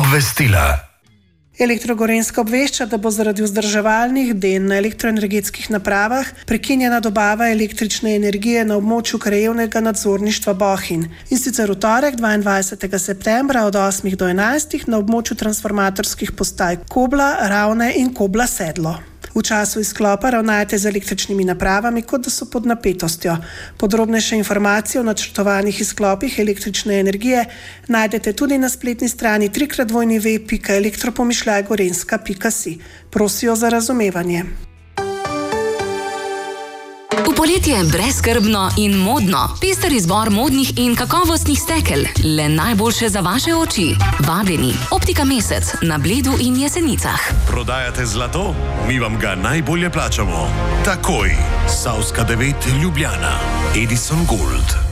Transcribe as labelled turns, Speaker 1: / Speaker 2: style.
Speaker 1: Obvestila.
Speaker 2: Elektro Gorenjska obvešča, da bo zaradi vzdrževalnih del na elektroenergetskih napravah prekinjena dobava električne energije na območju krajevnega nadzorništva Bohinj. In sicer v torek 22. septembra od 8 do 11 na območju transformatorskih postaj Kobla, Ravne in Kobla Sedlo. V času izklopa ravnajte z električnimi napravami, kot da so pod napetostjo. Podrobnejše informacije o načrtovanih izklopih električne energije najdete tudi na spletni strani www.elektropomišljajgorenjska.si. Prosijo za razumevanje.
Speaker 3: V poletje je brezskrbno in modno. Pester izbor modnih in kakovostnih stekel. Le najboljše za vaše oči. Vabljeni. Optika Mesec na Bledu in Jesenicah.
Speaker 1: Prodajate zlato? Mi vam ga najbolje plačamo. Takoj. Savska 9 Ljubljana. Edison Gold.